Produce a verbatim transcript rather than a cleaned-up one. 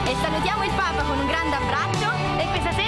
E salutiamo il Papa con un grande abbraccio e questa